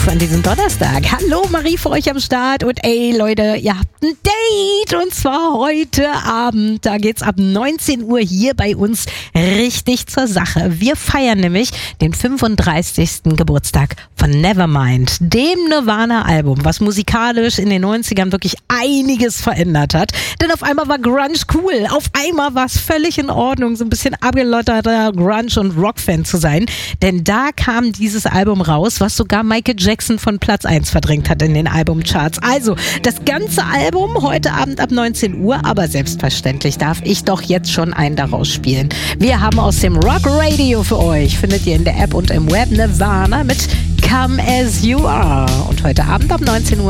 auf an diesem Donnerstag. Hallo, Marie für euch am Start und ey Leute, ihr habt ein Date und zwar heute Abend. Da geht's ab 19 Uhr hier bei uns richtig zur Sache. Wir feiern nämlich den 35. Geburtstag von Nevermind, dem Nirvana-Album, was musikalisch in den 90ern wirklich einiges verändert hat. Denn auf einmal war Grunge cool, auf einmal war es völlig in Ordnung, so ein bisschen abgelotterter Grunge- und Rock-Fan zu sein. Denn da kam dieses Album raus, was sogar Michael Jackson von Platz 1 verdrängt hat in den Albumcharts. Also, das ganze Album heute Abend ab 19 Uhr, aber selbstverständlich darf ich doch jetzt schon einen daraus spielen. Wir haben aus dem Rock Radio für euch, findet ihr in der App und im Web, Nirvana mit Come As You Are. Und heute Abend ab 19 Uhr